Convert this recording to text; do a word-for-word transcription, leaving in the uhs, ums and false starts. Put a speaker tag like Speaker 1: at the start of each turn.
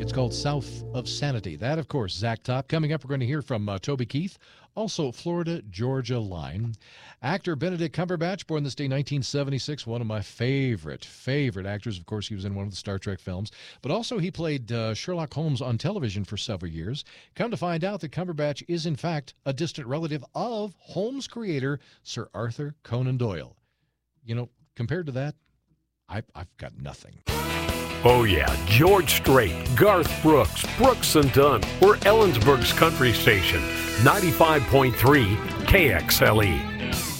Speaker 1: It's called South of Sanity. That, of course, Zach Top. Coming up, we're going to hear from uh, Toby Keith, also Florida-Georgia line. Actor Benedict Cumberbatch, born this day nineteen seventy-six, one of my favorite, favorite actors. Of course, he was in one of the Star Trek films, but also he played uh, Sherlock Holmes on television for several years. Come to find out that Cumberbatch is, in fact, a distant relative of Holmes creator Sir Arthur Conan Doyle. You know, compared to that, I, I've got nothing.
Speaker 2: Oh yeah, George Strait, Garth Brooks, Brooks and Dunn. We're Ellensburg's country station, ninety-five point three K X L E.